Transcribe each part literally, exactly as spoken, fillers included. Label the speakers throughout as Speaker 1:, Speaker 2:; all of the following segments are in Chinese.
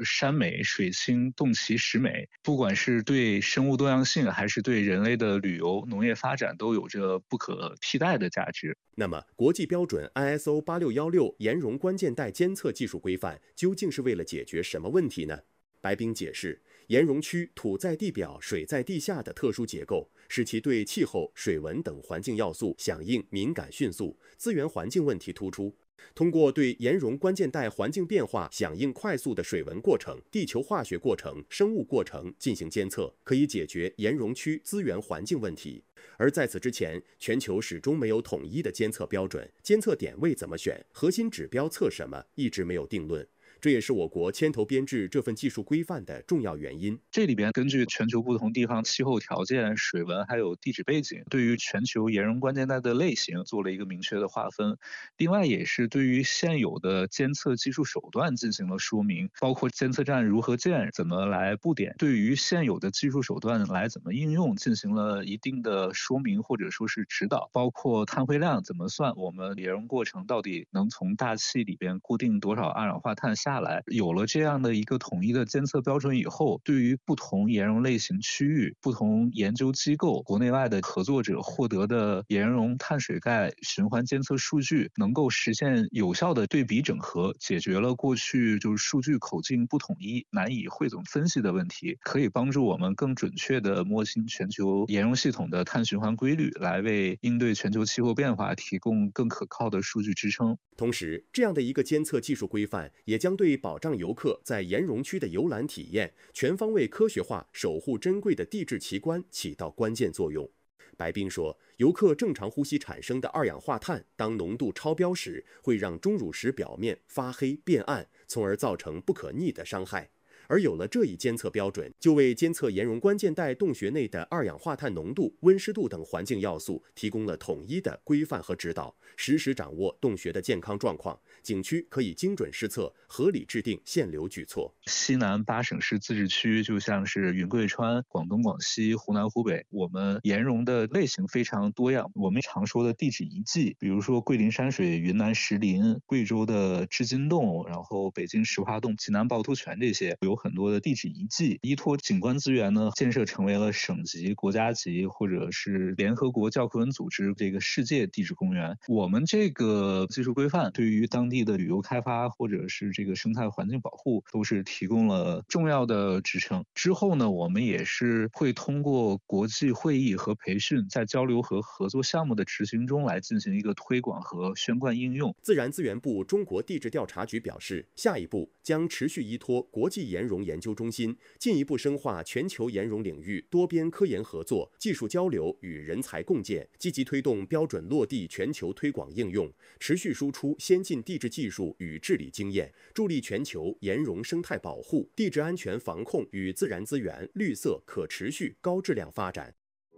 Speaker 1: 山美、水清、洞奇、石美，不管是对生物多样性还是对人类的旅游、农业发展都有着不可替代的价值。
Speaker 2: 那么，国际标准 I S O 八六一六岩溶关键带监测技术规范究竟是为了解决什么问题呢？白冰解释，岩溶区土在地表、水在地下的特殊结构，使其对气候、水文等环境要素响应敏感迅速，资源环境问题突出。通过对岩溶关键带环境变化响应快速的水文过程、地球化学过程、生物过程进行监测，可以解决岩溶区资源环境问题。而在此之前，全球始终没有统一的监测标准，监测点位怎么选，核心指标测什么，一直没有定论。这也是我国牵头编制这份技术规范的重要原因。
Speaker 1: 这里边根据全球不同地方气候条件、水文还有地质背景，对于全球岩溶关键带的类型做了一个明确的划分。另外，也是对于现有的监测技术手段进行了说明，包括监测站如何建、怎么来布点，对于现有的技术手段来怎么应用进行了一定的说明或者说是指导，包括碳汇量怎么算，我们岩溶过程到底能从大气里边固定多少二氧化碳下。下来，有了这样的一个统一的监测标准以后，对于不同岩溶类型区域、不同研究机构、国内外的合作者获得的岩溶碳水钙循环监测数据，能够实现有效的对比整合，解决了过去就是数据口径不统一、难以汇总分析的问题，可以帮助我们更准确地摸清全球岩溶系统的碳循环规律，来为应对全球气候变化提供更可靠的数据支撑。
Speaker 2: 同时，这样的一个监测技术规范也将对保障游客在岩溶区的游览体验、全方位科学化守护珍贵的地质奇观起到关键作用。白冰说，游客正常呼吸产生的二氧化碳，当浓度超标时，会让钟乳石表面发黑变暗，从而造成不可逆的伤害。而有了这一监测标准，就为监测岩溶关键带洞穴内的二氧化碳浓度、温湿度等环境要素提供了统一的规范和指导，实时掌握洞穴的健康状况，景区可以精准施策，合理制定限流举措。
Speaker 1: 西南八省市自治区就像是云贵川、广东、广西、湖南、湖北，我们岩溶的类型非常多样。我们常说的地质遗迹，比如说桂林山水、云南石林、贵州的织金洞，然后北京石化洞、济南趵突泉，这些有很多的地质遗迹，依托景观资源呢，建设成为了省级、国家级或者是联合国教科文组织这个世界地质公园。我们这个技术规范对于当地的旅游开发或者是这个生态环境保护都是提供了重要的支撑。之后呢，我们也是会通过国际会议和培训，在交流和合作项目的执行中来进行一个推广和宣贯应用。
Speaker 2: 自然资源部中国地质调查局表示，下一步将持续依托国际岩溶研究中心，进一步深化全球岩溶领域多边科研合作、技术交流与人才共建，积极推动标准落地全球推广应用，持续输出先进地质技术与治理经验，助力全球岩溶生态保护、地质安全防控与自然资源绿色可持续高质量发展。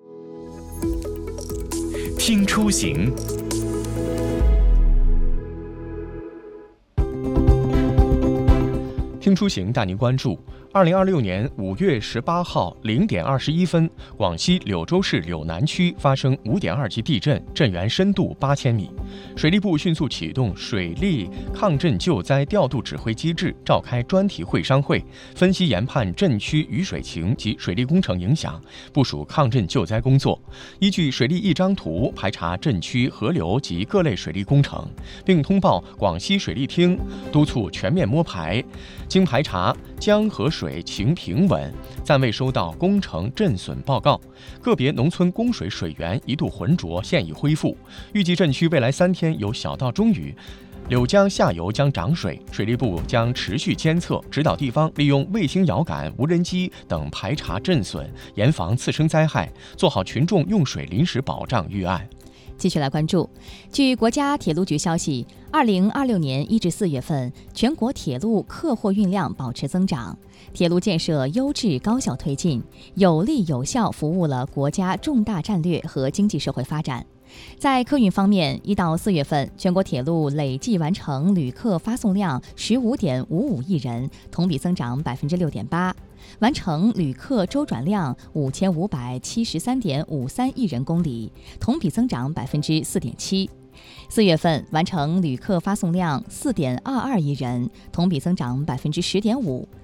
Speaker 3: 听出行。听出行带您关注，二零二六年五月十八号零点二十一分，广西柳州市柳南区发生五点二级地震，震源深度八千米。水利部迅速启动水利抗震救灾调度指挥机制，召开专题会商会，分析研判震区雨水情及水利工程影响，部署抗震救灾工作。依据水利一张图排查震区河流及各类水利工程，并通报广西水利厅，督促全面摸排。经排查，江河水情平稳，暂未收到工程震损报告。个别农村供水水源一度浑浊，现已恢复。预计震区未来三天有小到中雨，柳江下游将涨水。水利部将持续监测，指导地方利用卫星遥感、无人机等排查震损，严防次生灾害，做好群众用水临时保障预案。
Speaker 4: 继续来关注，据国家铁路局消息，二零二六年一至四月份，全国铁路客货运量保持增长，铁路建设优质高效推进，有力有效服务了国家重大战略和经济社会发展。在客运方面，一到四月份，全国铁路累计完成旅客发送量十五点五五亿人，同比增长百分之六点八，完成旅客周转量五千五百七十三点五三亿人公里，同比增长百分之四点七。四月份完成旅客发送量四点二二亿人，同比增长百分之十点五，